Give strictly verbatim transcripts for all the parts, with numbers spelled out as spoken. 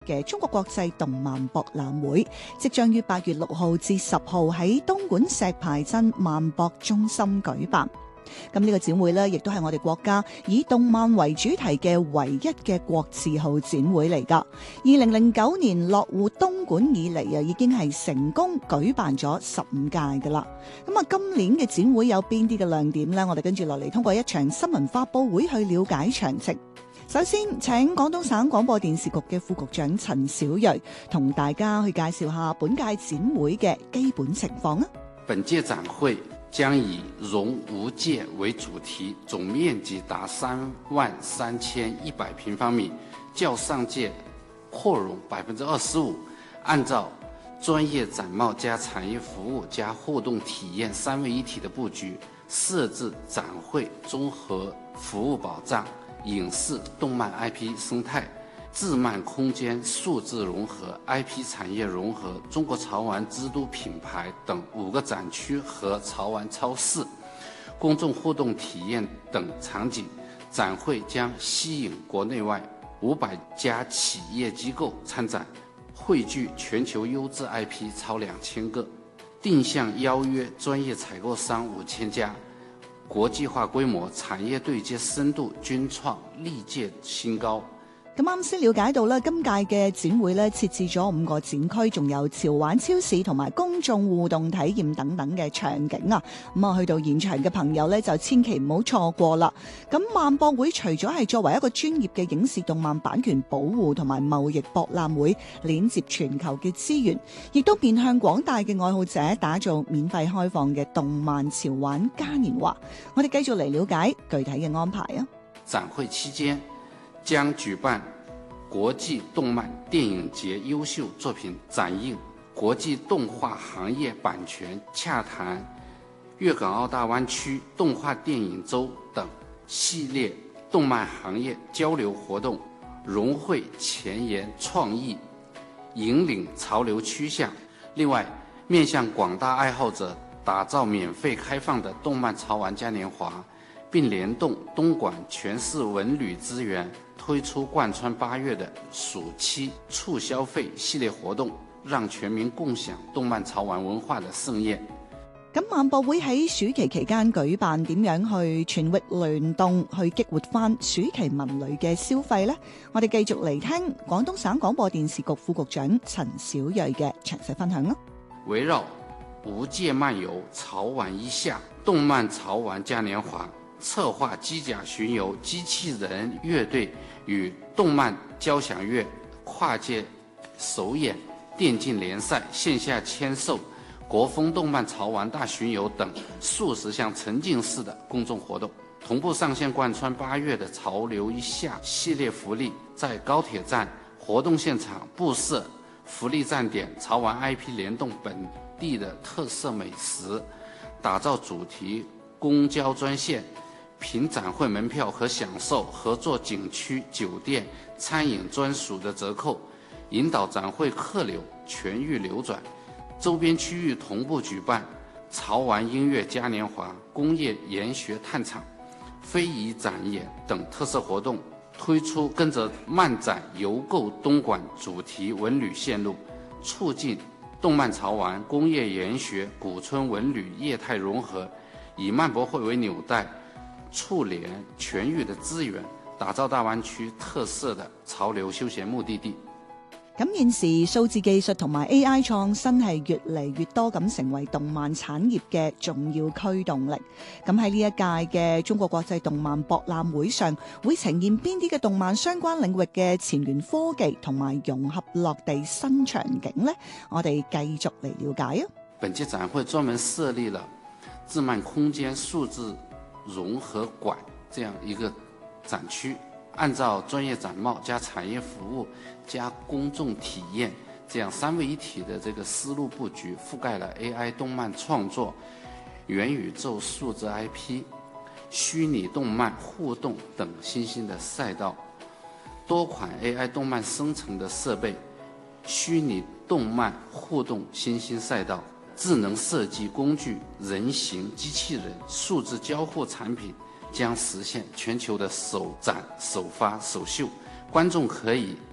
嘅中國國際動漫博覽會，即將於八月六號至十號喺東莞石排鎮萬博中心舉辦。咁呢個展會呢，亦都係我哋國家以動漫為主題嘅唯一嘅國字號展會嚟㗎。二零零九年落戶東莞以嚟啊，已經係成功舉辦咗十五屆㗎啦。咁啊，今年嘅展會有邊啲嘅亮點呢？我哋跟住落嚟通過一場新聞發佈會去了解詳情。首先，請廣東省廣播電視局嘅副局長陳小銳同大家去介紹下本屆展會嘅基本情況啊。 本屆展會將以融無界為主題，總面積達三萬三千一百平方米，較上屆擴容百分之二十五。按照專業展貿加產業服務加互動體驗三位一體的布局，設置展會綜合服務保障、影視動漫 I P 生態、自漫空間數字融合、I P 產業融合、中國潮玩之都品牌等五個展區和潮玩超市、公眾互動體驗等場景。展會將吸引國內外五百家企業機構參展，匯聚全球優質 I P 超兩千個，定向邀約專業採購商五千家，國際化規模、產業對接深度均創歷屆新高。 咁啱先了解到咧，今屆嘅展會咧設置咗五個展區，仲有潮玩超市同埋公眾互動體驗等等嘅場景啊！咁啊，去到現場嘅朋友咧就千祈唔好錯過啦。咁萬博會除咗係作為一個專業嘅影視動漫版權保護同埋貿易博覽會，連接全球嘅資源，亦都面向廣大嘅愛好者打造免費開放嘅動漫潮玩嘉年華。我哋繼續嚟了解具體嘅安排啊！ 展會期間將舉辦國際動漫電影節優秀作品展映、國際動畫行業版權洽談、粵港澳大灣區動畫電影周等系列動漫行業交流活動，融匯前沿創意，引領潮流趨向。另外，面向廣大愛好者打造免費開放的動漫潮玩嘉年華，並聯動東莞全市文旅資源，推出貫穿八月的暑期促消費系列活動，讓全民共享動漫潮玩文化的盛宴。 咁萬博會喺暑期期間舉辦，點樣去全域聯動去激活翻暑期文旅嘅消費呢？我哋繼續嚟聽廣東省廣播電視局副局長陳小銳嘅詳細分享啦。 圍繞無界漫遊潮玩一下動漫潮玩嘉年華，策劃機甲巡遊、機器人樂隊與動漫交響樂跨界首演、電競聯賽、線下簽售、國風動漫潮玩大巡遊等數十項沉浸式的公眾活動，同步上線貫穿八月的潮流一下系列福利，在高鐵站活動現場布設福利站點，潮玩 I P 聯動本地的特色美食，打造主題公交專線，憑展會門票和享受合作景區酒店餐飲專屬的折扣，引導展會客流全域流轉。周邊區域同步舉辦潮玩音樂嘉年華、工業研學探場、非遺展演等特色活動，推出跟着漫展遊購東莞主題文旅線路，促進動漫潮玩、工業研學、古村文旅業態融合，以漫博會為紐帶，觸聯全域的資源，打造大灣區特色的潮流休閒目的地。 咁現時數字技術同埋 A I 創新係越嚟越多咁成為動漫產業嘅重要驅動力。咁喺呢一屆嘅中國國際動漫博覽會上，會呈現邊啲嘅動漫相關領域嘅前沿科技同埋融合落地新場景呢？我哋繼續嚟了解啊！ 本屆展會專門設立了自漫空間數字融合館這樣一個展區，按照專業展貿加產業服務加公眾體驗這樣三位一體的這個思路布局，覆蓋了 A I 動漫創作、元宇宙數字 I P、虛擬動漫互動等新興的賽道，多款 A I 動漫生成的設備、虛擬動漫互動新興賽道、智能設計工具、人形機器人、數字交互產品，將實現全球的首展、首發、首秀。觀眾可以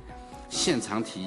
現場體驗。